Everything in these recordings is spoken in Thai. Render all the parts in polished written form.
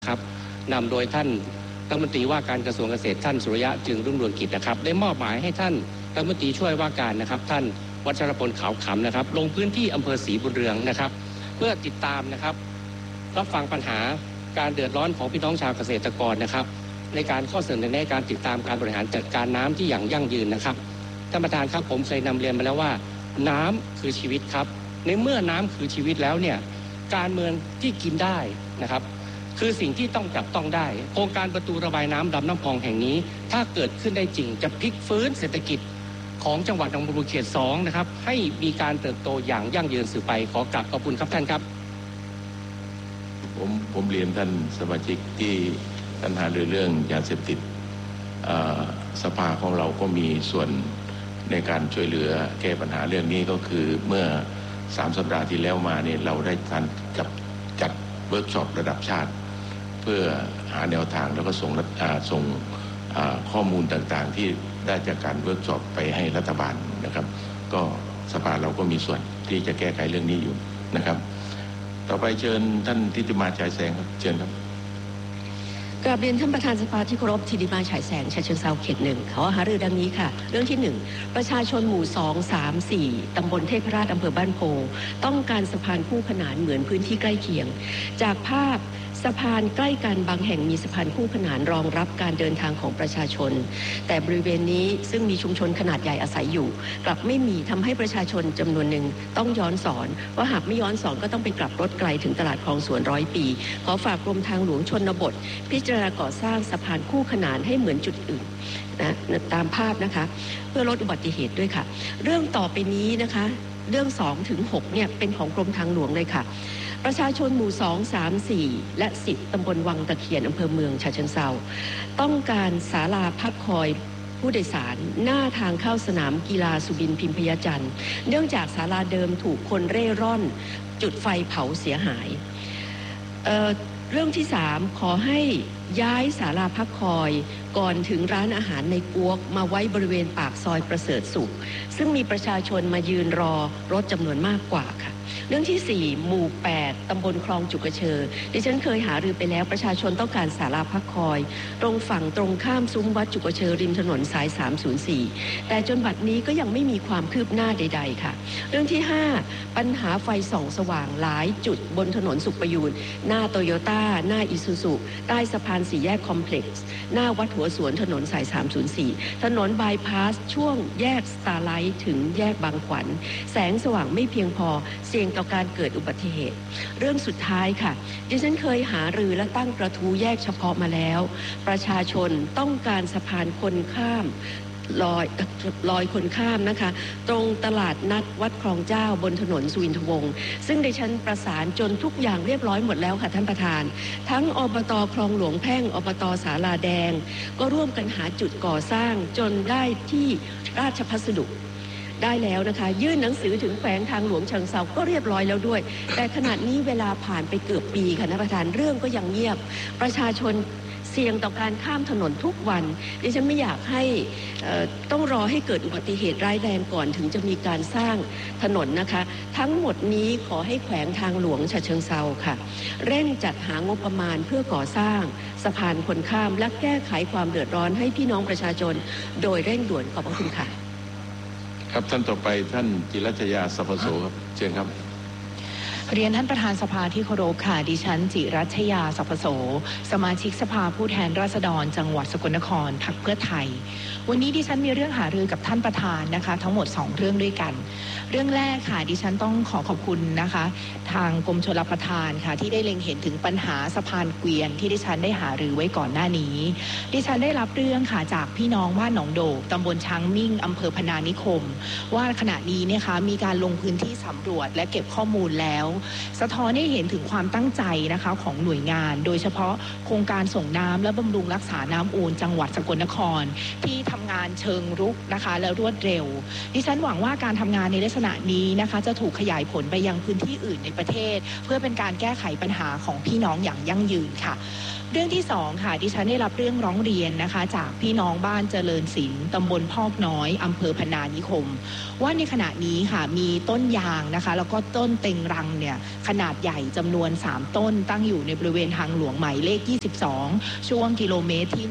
ครับนำโดยท่านรัฐมนตรีว่าการกระทรวงเกษตรท่านสุริยะจึงรุ่งเรืองกิจนะครับได้มอบหมายให้ท่านรัฐมนตรีช่วยว่าการนะครับท่านวัชรพลขาวขำนะครับลงพื้นที่อำเภอศรีบุญเรืองนะครับเพื่อติดตามนะครับรับฟังปัญหาการเดือดร้อนของพี่น้องชาวเกษตรกรนะครับในการข้อเสนอในการติดตามการบริหารจัดการน้ำที่อย่างยั่งยืนนะครับท่านประธานครับผมเคยนำเรียนมาแล้วว่าน้ำคือชีวิตครับในเมื่อน้ำคือชีวิตแล้วเนี่ยการเมืองที่กินได้นะครับคือสิ่งที่ต้องจับต้องได้โครงการประตูระบายน้ำลำน้ำพองแห่งนี้ถ้าเกิดขึ้นได้จริงจะพลิกฟื้นเศรษฐกิจของจังหวัดหนองบัวลำพูเขต2นะครับให้มีการเติบโตอย่างยั่งยืนสืบไปขอกราบขอบคุณครับท่านครับผมเรียนท่านสมาชิกที่ปัญหาเรื่องยาเสพติดสภาของเราก็มีส่วนในการช่วยเหลือแก้ปัญหาเรื่องนี้ก็คือเมื่อ3 สัปดาห์ที่แล้วมาเนี่ยเราได้จัดเวิร์กช็อประดับชาติเพื่อหาแนวทางแล้วก็ส่งข้อมูลต่างๆที่ได้จากการเวิร์กช็อปไปให้รัฐบาลนะครับก็สภาเราก็มีส่วนที่จะแก้ไขเรื่องนี้อยู่นะครับต่อไปเชิญท่านทิติมาฉายแสงครับเชิญครับกราบเรียนท่านประธานสภาที่เคารพทิติมาฉายแสงฉะเชิงเทราเขต 1ขอหารือดังนี้ค่ะเรื่องที่ 1ประชาชนหมู่2 3 4ตำบลเทพราชอำเภอบ้านโพต้องการสะพานคู่ขนานเหมือนพื้นที่ใกล้เคียงจากภาพสะพานใกล้กันบางแห่งมีสะพานคู่ขนานรองรับการเดินทางของประชาชนแต่บริเวณนี้ซึ่งมีชุมชนขนาดใหญ่อาศัยอยู่กลับไม่มีทำให้ประชาชนจำนวนหนึ่งต้องย้อนสอนว่าหากไม่ย้อนสอนก็ต้องไปกลับรถไกลถึงตลาดคลองสวน100 ปีขอฝากกรมทางหลวงชนบทพิจารณาก่อสร้างสะพานคู่ขนานให้เหมือนจุดอื่นนะตามภาพนะคะเพื่อลดอุบัติเหตุด้วยค่ะเรื่องต่อไปนี้นะคะเรื่อง2 ถึง 6เนี่ยเป็นของกรมทางหลวงเลยค่ะประชาชนหมู่2 3 4และ10ตำบลวังตะเคียนอำเภอเมืองฉะเชิงเทราต้องการศาลาพักคอยผู้โดยสารหน้าทางเข้าสนามกีฬาสุบินพิมพยจันทร์เนื่องจากศาลาเดิมถูกคนเร่ร่อนจุดไฟเผาเสียหายเรื่องที่3ขอให้ย้ายศาลาพักคอยก่อนถึงร้านอาหารในกวกมาไว้บริเวณปากซอยประเสริฐสุขซึ่งมีประชาชนมายืนรอรถจำนวนมากกว่าค่ะเรื่องที่4หมู่8ตำบลคลองจุกเชอดิฉันเคยหารือไปแล้วประชาชนต้องการศาลาพักคอยตรงฝั่งตรงข้ามซุ้มวัดจุกเชอริมถนนสาย304แต่จนบัดนี้ก็ยังไม่มีความคืบหน้าใดๆค่ะเรื่องที่5ปัญหาไฟส่องสว่างหลายจุดบนถนนสุขประยูนหน้าโตโยต้าหน้าอิซูซุใต้สะพาน4 แยกคอมเพล็กซ์หน้าวัดหัวสวนถนนสาย304ถนนบายพาสช่วงแยกสตาร์ไลท์ถึงแยกบางขวัญแสงสว่างไม่เพียงพอเสี่ยงต่อการเกิดอุบัติเหตุเรื่องสุดท้ายค่ะดิฉันเคยหารือและตั้งกระทู้แยกเฉพาะมาแล้วประชาชนต้องการสะพานคนข้ามลอยคนข้ามนะคะตรงตลาดนัดวัดคลองเจ้าบนถนนสุวินทวงศ์ซึ่งดิฉันประสานจนทุกอย่างเรียบร้อยหมดแล้วค่ะท่านประธานทั้งอบต.คลองหลวงแพ่งอบต.ศาลาแดงก็ร่วมกันหาจุดก่อสร้างจนได้ที่ราชพัสดุได้แล้วนะคะยื่นหนังสือถึงแขวงทางหลวงเชิงเทราก็เรียบร้อยแล้วด้วยแต่ขณะนี้เวลาผ่านไปเกือบปีค่ะท่านประธานเรื่องก็ยังเงียบประชาชนเสี่ยงต่อการข้ามถนนทุกวันดิฉันไม่อยากให้ต้องรอให้เกิดอุบัติเหตุร้ายแรงก่อนถึงจะมีการสร้างถนนนะคะทั้งหมดนี้ขอให้แขวงทางหลวงฉะเชิงเทราค่ะเร่งจัดหางบประมาณเพื่อก่อสร้างสะพานคนข้ามและแก้ไขความเดือดร้อนให้พี่น้องประชาชนโดยเร่งด่วนขอบพระคุณค่ะครับท่านต่อไปท่านจิรัชยาสัพพโสครับเชิญครับเรียนท่านประธานสภาที่เคารพค่ะดิฉันจิรัชยาสัพพโสสมาชิกสภาผู้แทนราษฎรจังหวัดสกลนครพรรคเพื่อไทยวันนี้ดิฉันมีเรื่องหารือกับท่านประธานนะคะทั้งหมด2เรื่องด้วยกันเรื่องแรกค่ะดิฉันต้องขอบคุณนะคะทางกรมชลประทานค่ะที่ได้เล็งเห็นถึงปัญหาสะพานเกวียนที่ดิฉันได้หารือไว้ก่อนหน้านี้ดิฉันได้รับเรื่องค่ะจากพี่น้องบ้านหนองโดกตำบลช้างมิ่งอำเภอพนานิคมว่าขณะนี้เนี่ยค่ะมีการลงพื้นที่สำรวจและเก็บข้อมูลแล้วสะท้อนให้เห็นถึงความตั้งใจนะคะของหน่วยงานโดยเฉพาะโครงการส่งน้ำและบำรุงรักษาน้ำอูนจังหวัดสกลนครที่ทำงานเชิงรุกนะคะและรวดเร็วดิฉันหวังว่าการทำงานในลักษณะนี้นะคะจะถูกขยายผลไปยังพื้นที่อื่นในประเทศเพื่อเป็นการแก้ไขปัญหาของพี่น้องอย่างยั่งยืนค่ะเรื่องที่2ค่ะดิฉันได้รับเรื่องร้องเรียนนะคะจากพี่น้องบ้านเจริญศิลป์ตำบลพอกน้อยอำเภอพนานิคมว่าในขณะนี้ค่ะมีต้นยางนะคะแล้วก็ต้นเต็งรังเนี่ยขนาดใหญ่จำนวน3ต้นตั้งอยู่ในบริเวณทางหลวงหมายเลข22ช่วงกิโลเมตรที่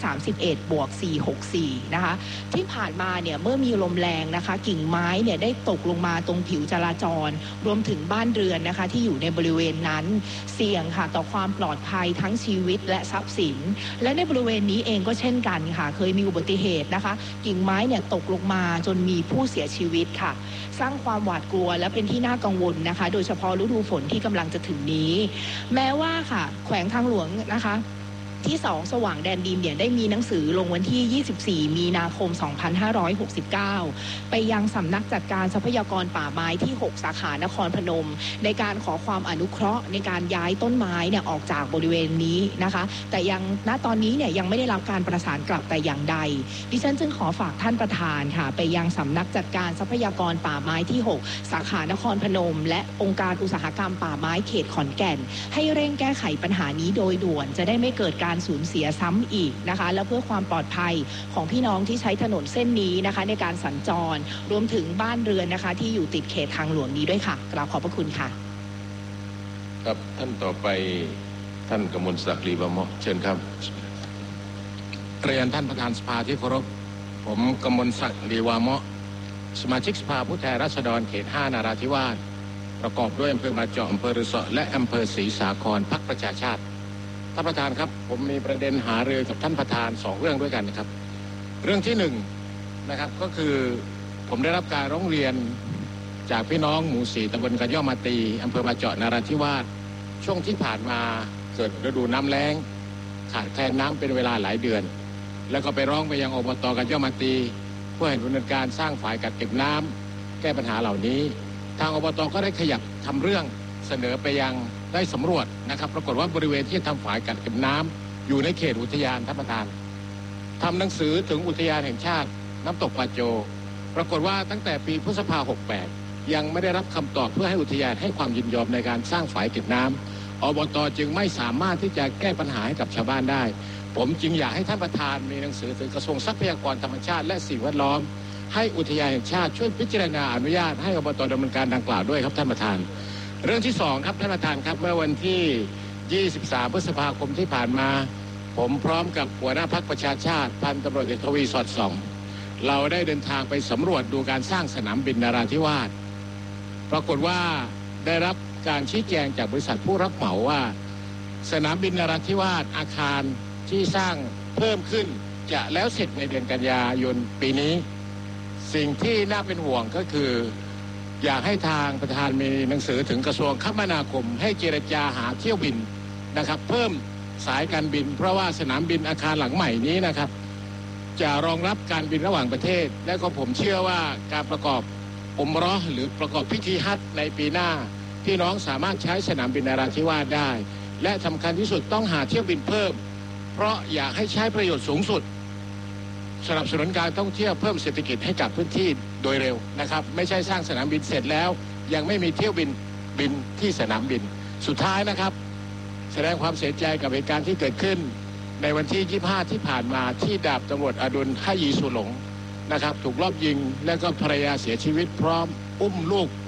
131+464นะคะที่ผ่านมาเนี่ยเมื่อมีลมแรงนะคะกิ่งไม้เนี่ยได้ตกลงมาตรงผิวจราจรรวมถึงบ้านเรือนนะคะที่อยู่ในบริเวณนั้นเสี่ยงค่ะต่อความปลอดภัยทั้งชีวิตและทรัพย์สินและในบริเวณนี้เองก็เช่นกันค่ะเคยมีอุบัติเหตุนะคะกิ่งไม้เนี่ยตกลงมาจนมีผู้เสียชีวิตค่ะสร้างความหวาดกลัวและเป็นที่น่ากังวลนะคะโดยเฉพาะฤดูฝนที่กำลังจะถึงนี้แม้ว่าค่ะแขวงทางหลวงนะคะที่2สว่างแดนดินเนี่ยได้มีหนังสือลงวันที่24มีนาคม2569ไปยังสำนักจัดการทรัพยากรป่าไม้ที่6สาขานครพนมในการขอความอนุเคราะห์ในการย้ายต้นไม้เนี่ยออกจากบริเวณนี้นะคะแต่ยังณตอนนี้เนี่ยยังไม่ได้รับการประสานกลับแต่อย่างใดดิฉันจึงขอฝากท่านประธานค่ะไปยังสำนักจัดการทรัพยากรป่าไม้ที่6สาขานครพนมและองค์การอุตสาหกรรมป่าไม้เขตขอนแก่นให้เร่งแก้ไขปัญหานี้โดยด่วนจะได้ไม่เกิดการสูญเสียซ้ำอีกนะคะและเพื่อความปลอดภัยของพี่น้องที่ใช้ถนนเส้นนี้นะคะในการสัญจรรวมถึงบ้านเรือนนะคะที่อยู่ติดเขตทางหลวงนี้ด้วยค่ะกราบขอบพระคุณค่ะครับท่านต่อไปท่านกมลศักดิ์ลีบามะเชิญครับเรียนท่านประธานสภาที่เคารพผมกมลศักดิ์ลีวามะสมาชิกสภาผู้แทนราษฎรเขต5นราธิวาสประกอบด้วยอำเภอมาเจาะอำเภอฤษฎและอำเภอศรีสาครพรรคประชาชาติท่านประธานครับผมมีประเด็นหารือกับท่านประธาน2เรื่องด้วยกันนะครับเรื่องที่1นะครับก็คือผมได้รับการร้องเรียนจากพี่น้องหมู่4ตำบลกระย่อมาตีอำเภอมาเจาะนราธิวาสช่วงที่ผ่านมาเกิดฤดูน้ำแล้งขาดแคลนน้ำเป็นเวลาหลายเดือนแล้วก็ไปร้องไปยังอบต.กระย่อมาตีเพื่อให้ดำเนินการสร้างฝ่ายกักเก็บน้ำแก้ปัญหาเหล่านี้ทางอบต.ก็ได้ขยับทำเรื่องเสนอไปยังได้สำรวจนะครับปรากฏว่าบริเวณที่ทำฝ่ายกักเก็บน้ำอยู่ในเขตอุทยานท่านประธานทำหนังสือถึงอุทยานแห่งชาติน้ำตกปาโจปรากฏว่าตั้งแต่ปีพฤษภาคม68ยังไม่ได้รับคำตอบเพื่อให้อุทยานให้ความยินยอมในการสร้างฝ่ายเก็บน้ำอบต.จึงไม่สามารถที่จะแก้ปัญหาให้กับชาวบ้านได้ผมจึงอยากให้ท่านประธานมีหนังสือถึงกระทรวงทรัพยากรธรรมชาติและสิ่งแวดล้อมให้อุทยานแห่งชาติช่วยพิจารณาอนุญาตให้อบต.ดำเนินการดังกล่าวด้วยครับท่านประธานเรื่องที่2ครับท่านประธานครับเมื่อวันที่23พฤษภาคมที่ผ่านมาผมพร้อมกับหัวหน้าพรรคประชาชาติพันตำรวจเอกทวีสอดส่องเราได้เดินทางไปสำรวจดูการสร้างสนามบินนราธิวาสปรากฏว่าได้รับการชี้แจงจากบริษัทผู้รับเหมาว่าสนามบินนราธิวาสอาคารที่สร้างเพิ่มขึ้นจะแล้วเสร็จในเดือนกันยายนปีนี้สิ่งที่น่าเป็นห่วงก็คืออยากให้ทางประธานมีหนังสือถึงกระทรวงคมนาคมให้เจรจาหาเที่ยวบินนะครับเพิ่มสายการบินเพราะว่าสนามบินอาคารหลังใหม่นี้นะครับจะรองรับการบินระหว่างประเทศและก็ผมเชื่อว่าการประกอบอุมเราะห์หรือประกอบพิธีฮัจญ์ในปีหน้าพี่น้องสามารถใช้สนามบินนราธิวาสได้และสำคัญที่สุดต้องหาเที่ยวบินเพิ่มเพราะอยากให้ใช้ประโยชน์สูงสุดสนับสนุนการท่องเที่ยวเพิ่มเศรษฐกิจให้กับพื้นที่โดยเร็วนะครับไม่ใช่สร้างสนามบินเสร็จแล้วยังไม่มีเที่ยวบินที่สนามบินสุดท้ายนะครับแสดงความเสียใจกับเหตุการณ์ที่เกิดขึ้นในวันที่25ที่ผ่านมาที่ดาบตำรวจอดุลให้ยีสุหลงนะครับถูกลอบยิงและก็ภรรยาเสียชีวิตพร้อมอุ้มลูก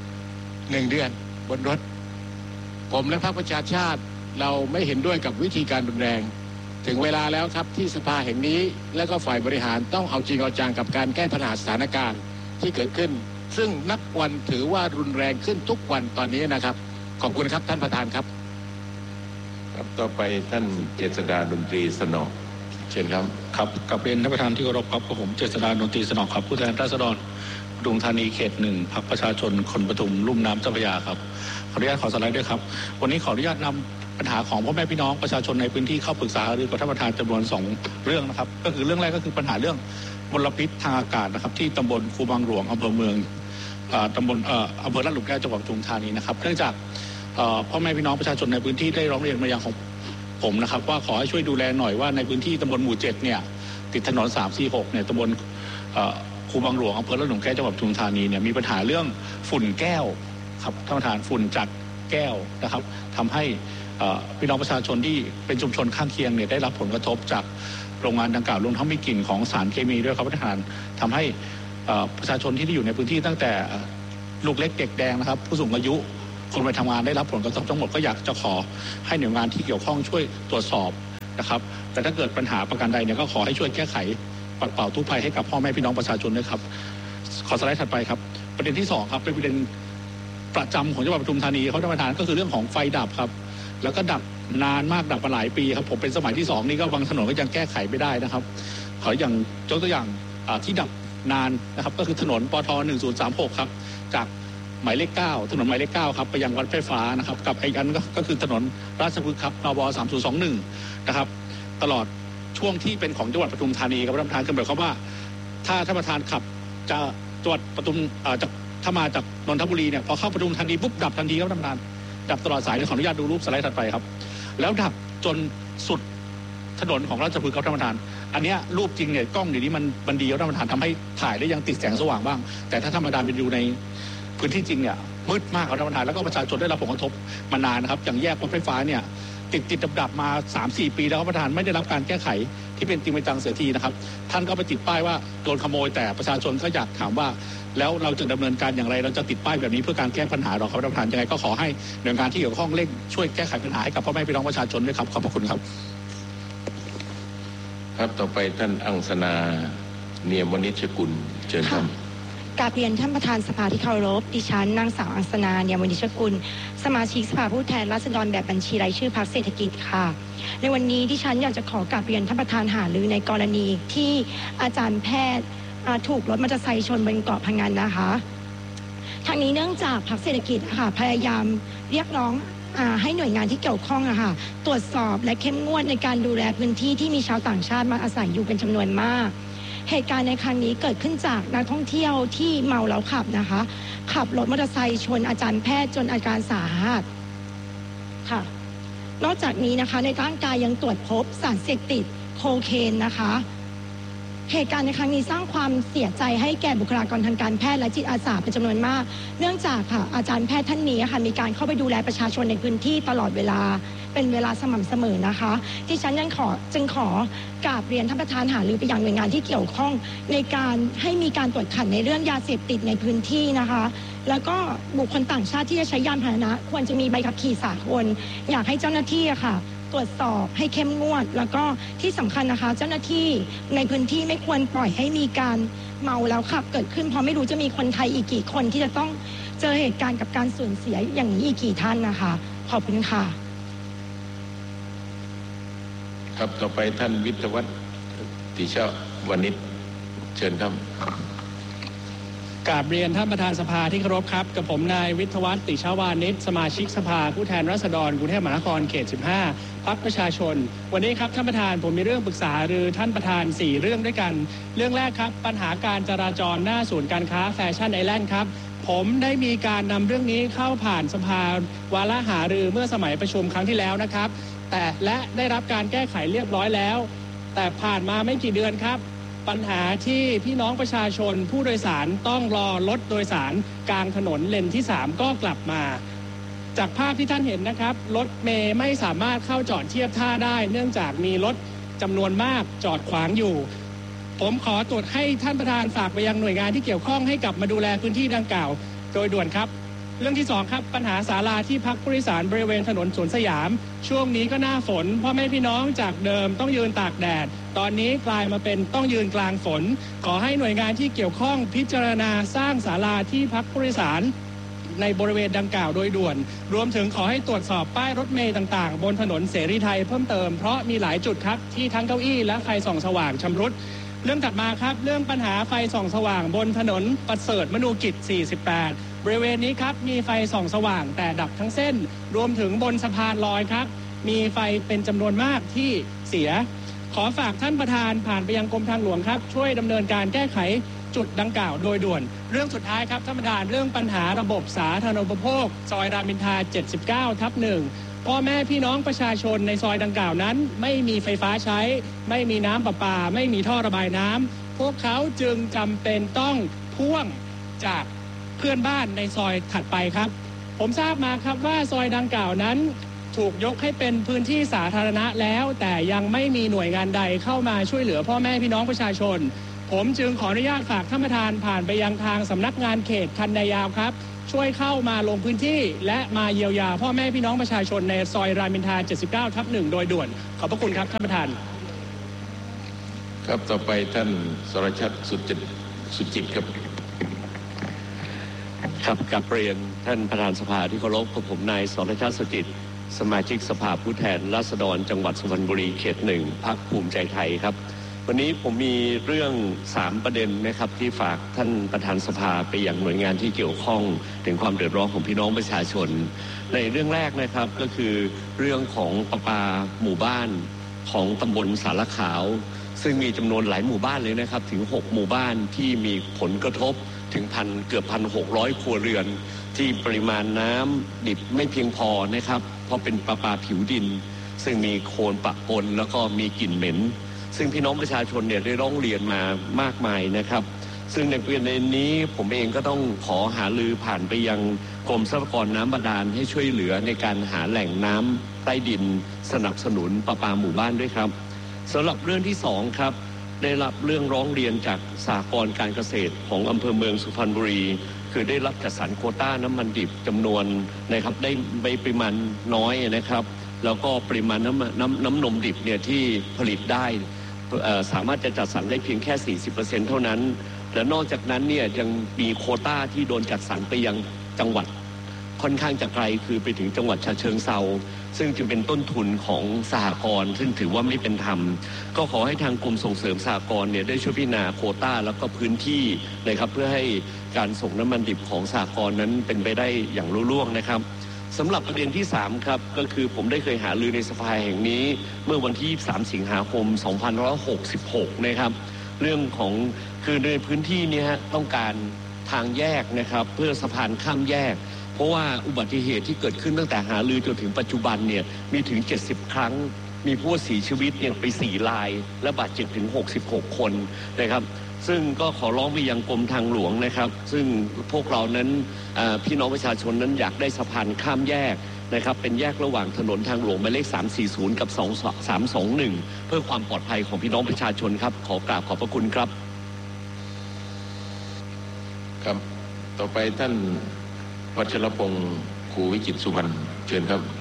1 เดือนบนรถผมและพรรคประชาชาติเราไม่เห็นด้วยกับวิธีการรุนแรงถึงเวลาแล้วครับที่สภาแห่งนี้และก็ฝ่ายบริหารต้องเอาจริงเอาจังกับการแก้ปัญหาสถานการณ์ที่เกิดขึ้นซึ่งนับวันถือว่ารุนแรงขึ้นทุกวันตอนนี้นะครับขอบคุณครับท่านประธานครับครับต่อไปท่านเจษฎาดนตรีสนอเชิญครับครับกับเรียนท่านประธานที่เคารพครับผมเจษฎาดนตรีสนอครับผู้แทนราษฎรปทุมธานีเขต1พรรคประชาชนคนปทุมลุ่มน้ำเจ้าพระยาครับขออนุญาตขอสไลด์ด้วยครับวันนี้ขออนุญาตนำปัญหาของพ่อแม่พี่น้องประชาชนในพื้นที่เข้าปรึกษาหรือกับท่านประธานจำนวน2เรื่องนะครับก็คือเรื่องแรกก็คือปัญหาเรื่องมลพิษทางอากาศนะครับที่ตำบลคูบางหลวงอำเภอเมืองตำบลอำเภอลาดหลุมแก้วจังหวัดปทุมธานีนะครับเนื่องจากพ่อแม่พี่น้องประชาชนในพื้นที่ได้ร้องเรียนมายังของผมนะครับว่าขอให้ช่วยดูแลหน่อยว่าในพื้นที่ตำบลหมู่7เนี่ยติดถนน346เนี่ยตำบลคูบางหลวงอำเภอลาดหลุมแก้วจังหวัดปทุมธานีเนี่ยมีปัญหาเรื่องฝุ่นแก้วครับท่านประธานฝุ่นจากแก้วนะครับทำให้พี่น้องประชาชนที่เป็นชุมชนข้างเคียงเนี่ยได้รับผลกระทบจากโรงงานดังกล่าวรวมทั้งมีกลิ่นของสารเคมีด้วยครับท่านประธานทำให้ประชาชนที่อยู่ในพื้นที่ตั้งแต่ลูกเล็กเด็กแดงนะครับผู้สูงอายุคนไปทำงานได้รับผลกระทบทั้งหมดก็อยากจะขอให้หน่วยงานที่เกี่ยวข้องช่วยตรวจสอบนะครับแต่ถ้าเกิดปัญหาประการใดเนี่ยก็ขอให้ช่วยแก้ไขปัดเป่าทุกภัยให้กับพ่อแม่พี่น้องประชาชนด้วยครับขอสไลด์ถัดไปครับประเด็นที่2ครับเป็นประเด็นประจำของจังหวัดปทุมธานีครับท่านประธานก็คือเรื่องของไฟดับครับแล้วก็ดับนานมากดับมาหลายปีครับผมเป็นสมัยที่2นี่ก็บางถนนก็ยังแก้ไขไม่ได้นะครับขออย่างยกตัวอย่างที่ดับนานนะครับก็คือถนนปท1036ครับจากหมายเลข9ถนนหมายเลข9ครับไปยังวัดไฟฟ้านะครับกับอีกอันก็คือถนนราชพฤกษ์ครับนบ3021นะครับตลอดช่วงที่เป็นของจังหวัดปทุมธานีครับท่านประธานคือหมายความว่าถ้าท่านประธานขับจะจังหวัดปทุมจากถ้ามาจากนนทบุรีเนี่ยพอเข้าปทุมธานีปุ๊บดับทันทีครับท่านประธานดับตลอดสายขออนุญาตดูรูปสไลด์ถัดไปครับแล้วดับจนสุดถนนของราชพฤกษ์ครับท่านประธานอันนี้รูปจริงเนี่ยกล้องเดี๋ยวนี้มันดีครับท่านประธานทำให้ถ่ายได้ยังติดแสงสว่างบ้างแต่ถ้าธรรมดาไปดูในพื้นที่จริงเนี่ยมืดมากครับท่านประธานแล้วก็ประชาชนได้รับผลกระทบมานานนะครับอย่างแยกรถไฟฟ้าเนี่ยติดดับมา 3-4 ปีแล้วครับประธานไม่ได้รับการแก้ไขที่เป็นจริงเป็นจังเสียทีนะครับท่านก็ไปติดป้ายว่าโดนขโมยแต่ประชาชนก็อยากถามว่าแล้วเราจะดำเนินการอย่างไรเราจะติดป้ายแบบนี้เพื่อการแก้ปัญหาหรอครับท่านประธานยังไงก็ขอให้หน่วยงานที่เกี่ยวข้องเร่งช่วยแก้ไขปัญหาให้กับพ่อแม่พี่น้องประชาชนด้วยครับขอบพระคุณครับครับต่อไปท่านอังสนาเนียมวณิชกุลเชิญครับกราบเรียนท่านประธานสภาที่เคารพดิฉันนางสาวอังสนาเนียมวณิชกุลสมาชิกสภาผู้แทนราษฎรแบบบัญชีรายชื่อพรรคเศรษฐกิจค่ะในวันนี้ดิฉันอยากจะขอกราบเรียนท่านประธานหารือในกรณีที่อาจารย์แพทย์ถูกรถมอเตอร์ไซค์ชนบนเกาะพะงันนะคะทางนี้เนื่องจากพรรคเศรษฐกิจค่ะพยายามเรียกร้องให้หน่วยงานที่เกี่ยวข้องตรวจสอบและเข้มงวดในการดูแลพื้นที่ที่มีชาวต่างชาติมาอาศัยอยู่เป็นจำนวนมากเหตุการณ์ในครั้งนี้เกิดขึ้นจากนักท่องเที่ยวที่เมาแล้วขับนะคะขับรถมอเตอร์ไซค์ชนอาจารย์แพทย์จนอาการสาหัสค่ะนอกจากนี้นะคะในร่างกายยังตรวจพบสารเสพติดโคเคนนะคะเหตุการณ์ในครั้งนี้สร้างความเสียใจให้แก่บุคลากรทางการแพทย์และจิตอาสาเป็นจำนวนมากเนื่องจากค่ะอาจารย์แพทย์ท่านนี้ค่ะมีการเข้าไปดูแลประชาชนในพื้นที่ตลอดเวลาเป็นเวลาสม่ำเสมอนะคะที่ฉันจึงขอกราบเรียนท่านประธานหารือไปยังหน่วยงานที่เกี่ยวข้องในการให้มีการตรวจขันในเรื่องยาเสพติดในพื้นที่นะคะแล้วก็บุคคลต่างชาติที่จะใช้ยานพาหนะควรจะมีใบขับขี่สากลอยากให้เจ้าหน้าที่ค่ะตรวจสอบให้เข้มงวดแล้วก็ที่สำคัญนะคะเจ้าหน้าที่ในพื้นที่ไม่ควรปล่อยให้มีการเมาแล้วขับเกิดขึ้นเพราะไม่รู้จะมีคนไทยอีกกี่คนที่จะต้องเจอเหตุการณ์กับการสูญเสียอย่างนี้อีกกี่ท่านนะคะขอบคุณค่ะครับต่อไปท่านวิทยวัฒน์ติชวณิชเชิญครับกราบเรียนท่านประธานสภาที่เคารพครับกับผมนายวิทยวัฒน์ติชวานิชสมาชิกสภาผู้แทนราษฎรกรุงเทพมหานครเขต15พรรคประชาชนวันนี้ครับท่านประธานผมมีเรื่องปรึกษาหรือท่านประธาน4เรื่องด้วยกันเรื่องแรกครับปัญหาการจราจรหน้าศูนย์การค้าแฟชั่นไอแลนด์ครับผมได้มีการนำเรื่องนี้เข้าผ่านสภาวาระหารือเมื่อสมัยประชุมครั้งที่แล้วนะครับและได้รับการแก้ไขเรียบร้อยแล้วแต่ผ่านมาไม่กี่เดือนครับปัญหาที่พี่น้องประชาชนผู้โดยสารต้องรอรถโดยสารกลางถนนเลนที่3ก็กลับมาจากภาพที่ท่านเห็นนะครับรถเมล์ไม่สามารถเข้าจอดเทียบท่าได้เนื่องจากมีรถจำนวนมากจอดขวางอยู่ผมขอตรวจให้ท่านประธานฝากไปยังหน่วยงานที่เกี่ยวข้องให้กลับมาดูแลพื้นที่ดังกล่าวโดยด่วนครับเรื่องที่2ครับปัญหาศาลาที่พักผู้โดยสารบริเวณถนนสวนสยามช่วงนี้ก็หน้าฝนพ่อแม่พี่น้องจากเดิมต้องยืนตากแดดตอนนี้กลายมาเป็นต้องยืนกลางฝนขอให้หน่วยงานที่เกี่ยวข้องพิจารณาสร้างศาลาที่พักผู้โดยสารในบริเวณดังกล่าวโดยด่วนรวมถึงขอให้ตรวจสอบป้ายรถเมล์ต่างๆบนถนนเสรีไทยเพิ่มเติมเพราะมีหลายจุดครับที่ทั้งเก้าอี้และไฟส่องสว่างชำรุดเรื่องถัดมาครับเรื่องปัญหาไฟส่องสว่างบนถนนประเสริฐมนูกิจ48บริเวณนี้ครับมีไฟส่องสว่างแต่ดับทั้งเส้นรวมถึงบนสะพานลอยครับมีไฟเป็นจำนวนมากที่เสียขอฝากท่านประธานผ่านไปยังกรมทางหลวงครับช่วยดำเนินการแก้ไขจุดดังกล่าวโดยด่วนเรื่องสุดท้ายครับท่านประธานเรื่องปัญหาระบบสาธารณูปโภคซอยรามอินทรา79/1พ่อแม่พี่น้องประชาชนในซอยดังกล่าวนั้นไม่มีไฟฟ้าใช้ไม่มีน้ำประปาไม่มีท่อระบายน้ำพวกเขาจึงจำเป็นต้องพ่วงจากเพื่อนบ้านในซอยถัดไปครับผมทราบมาครับว่าซอยดังกล่าวนั้นถูกยกให้เป็นพื้นที่สาธารณะแล้วแต่ยังไม่มีหน่วยงานใดเข้ามาช่วยเหลือพ่อแม่พี่น้องประชาชนผมจึงขออนุญาตฝากท่านประธานผ่านไปยังทางสำนักงานเขตคันนายาวครับช่วยเข้ามาลงพื้นที่และมาเยียวยาพ่อแม่พี่น้องประชาชนในซอยรามอินทรา 79/1 โดยด่วนขอบพระคุณครับท่านประธานครับต่อไปท่านสรชัดสุจิตครับครับกราบเรียนท่านประธานสภาที่เคารพกับผมนายสรชัดสุจิตสมาชิกสภาผู้แทนราษฎรจังหวัดสุพรรณบุรีเขต 1 พรรคภูมิใจไทยครับวันนี้ผมมีเรื่อง3ประเด็นนะครับที่ฝากท่านประธานสภาไปยังหน่วยงานที่เกี่ยวข้องถึงความเดือดร้อนของพี่น้องประชาชนในเรื่องแรกนะครับก็คือเรื่องของประปาหมู่บ้านของตำบลสารขาวซึ่งมีจำนวนหลายหมู่บ้านเลยนะครับถึง6หมู่บ้านที่มีผลกระทบถึงเกือบ 1,600 ครัวเรือนที่ปริมาณน้ำดิบไม่เพียงพอนะครับเพราะเป็นประปาผิวดินซึ่งมีโคลนปะปนแล้วก็มีกลิ่นเหม็นซึ่งพี่น้องประชาชนเนี่ยได้ร้องเรียนมามากมายนะครับซึ่งในประเด็นนี้ผมเองก็ต้องขอหารือผ่านไปยังกรมทรัพยากรน้ำบาดาลให้ช่วยเหลือในการหาแหล่งน้ำใต้ดินสนับสนุนประปาหมู่บ้านด้วยครับสำหรับเรื่องที่2ครับได้รับเรื่องร้องเรียนจากสหกรณ์การเกษตรของอำเภอเมืองสุพรรณบุรีคือได้รับจัดสรรโควต้าน้ำมันดิบจำนวนนะครับได้ปริมาณน้อยนะครับแล้วก็ปริมาณน้ำนมดิบเนี่ยที่ผลิตได้สามารถจะจัดสรรได้เพียงแค่ 40% เท่านั้นและนอกจากนั้นเนี่ยยังมีโควต้าที่โดนจัดสรรไปยังจังหวัดค่อนข้างจะไกลคือไปถึงจังหวัดฉะเชิงเทราซึ่งจึงเป็นต้นทุนของสหกรณ์ซึ่งถือว่าไม่เป็นธรรมก็ขอให้ทางกรมส่งเสริมสหกรณ์เนี่ยได้ช่วยพิจารณาโควต้าแล้วก็พื้นที่นะครับเพื่อให้การส่งน้ำมันดิบของสหกรณ์นั้นเป็นไปได้อย่างรุ่งเรืองนะครับสำหรับประเด็นที่3ครับก็คือผมได้เคยหารือในสภาแห่งนี้เมื่อวันที่23 สิงหาคม 2566นะครับเรื่องของคือในพื้นที่นี้ต้องการทางแยกนะครับเพื่อสะพานข้ามแยกเพราะว่าอุบัติเหตุที่เกิดขึ้นตั้งแต่หารือจนถึงปัจจุบันเนี่ยมีถึง70ครั้งมีผู้เสียชีวิตเนี่ยไป4รายและบาดเจ็บถึง66คนนะครับซึ่งก็ขอร้องไปยังกรมทางหลวงนะครับซึ่งพวกเรานั้นพี่น้องประชาชนนั้นอยากได้สะพานข้ามแยกนะครับเป็นแยกระหว่างถนนทางหลวงหมายเลข340กับ2321เพื่อความปลอดภัยของพี่น้องประชาชนครับขอกราบขอบพระคุณครับครับต่อไปท่านวัชรพงศ์ครูวิจิตรสุวรรณเชิญครับ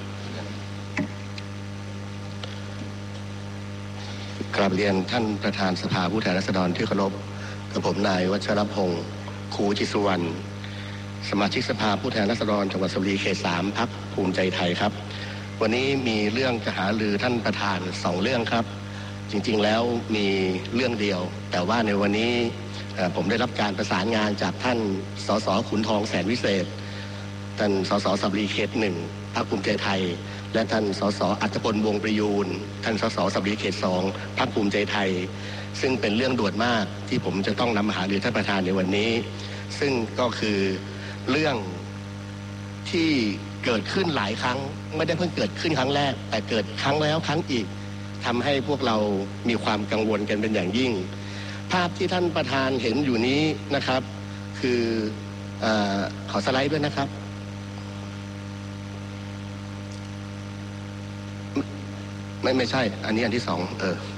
กราบเรียนท่านประธานสภาผู้แทนราษฎรที่เคารพกับผมนายวัชรพงศ์ครูวิจิตรสุวรรณสมาชิกสภาผู้แทนราษฎรจังหวัดสุพรรณบุรีเขต 3 พรรคภูมิใจไทยครับวันนี้มีเรื่องจะหารือท่านประธาน2เรื่องครับจริงๆแล้วมีเรื่องเดียวแต่ว่าในวันนี้ผมได้รับการประสานงานจากท่านสสขุนทองแสนวิเศษท่านสสสุพรรณบุรีเขต 1 พรรคภูมิใจไทยและท่านสสอัจฉริยะวงศ์ประยูรท่านสสสุพรรณบุรีเขต 2 พรรคภูมิใจไทยซึ่งเป็นเรื่องด่วนมากที่ผมจะต้องนำมาหารือท่านประธานในวันนี้ซึ่งก็คือเรื่องที่เกิดขึ้นหลายครั้งไม่ได้เพิ่งเกิดขึ้นครั้งแรกแต่เกิดครั้งแล้วครั้งอีกทำให้พวกเรามีความกังวลกันเป็นอย่างยิ่งภาพที่ท่านประธานเห็นอยู่นี้นะครับคือขอสไลด์ด้วยนะครับไม่ใช่อันนี้อันที่2